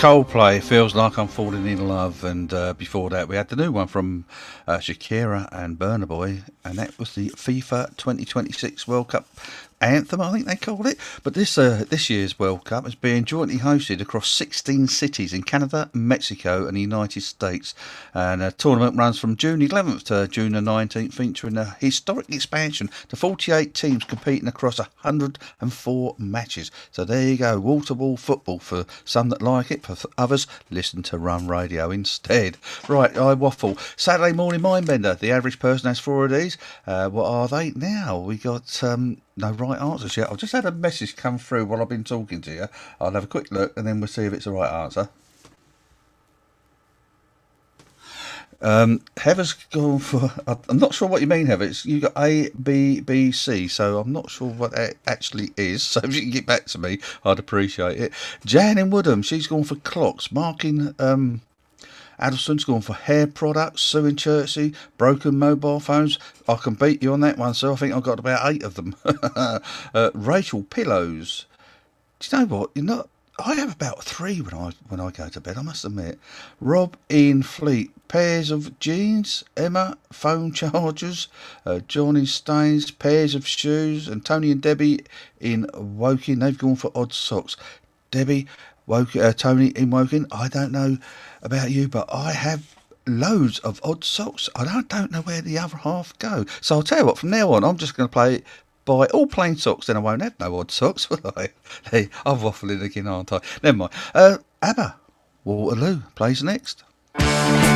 Coldplay, Feels Like I'm Falling in Love, and before that we had the new one from Shakira and Burna Boy, and that was the FIFA 2026 World Cup anthem, I think they called it. But this year's World Cup is being jointly hosted across 16 cities in Canada, Mexico and the United States, and the tournament runs from June 11th to June the 19th, featuring a historic expansion to 48 teams competing across 104 matches. So there you go, wall-to-wall football for some that like it, for others listen to Run Radio instead. Right, I waffle. Saturday morning mindbender, the average person has 4 of these. What are they? Now we got no right answers yet. I've just had a message come through while I've been talking to you. I'll have a quick look and then we'll see if it's the right answer. Heather's gone for... I'm not sure what you mean, Heather. You got A, B, B, C, so I'm not sure what that actually is. So if you can get back to me, I'd appreciate it. Jan in Woodham, she's gone for clocks. Marking... Addison's gone for hair products. Sue in Chertsey, broken mobile phones. I can beat you on that one, so I think I've got about 8 of them. Rachel, pillows. Do you know what? I have about 3 when I go to bed, I must admit. Rob in Fleet, pairs of jeans. Emma, phone chargers. John in Staines, pairs of shoes. And Tony and Debbie in Woking, they've gone for odd socks. Debbie, Tony in Woking, I don't know about you, but I have loads of odd socks. I don't know where the other half go. So I'll tell you what, from now on, I'm just going to buy all plain socks, then I won't have no odd socks, will I? Hey, I'm waffling again, aren't I? Never mind. ABBA, Waterloo, plays next.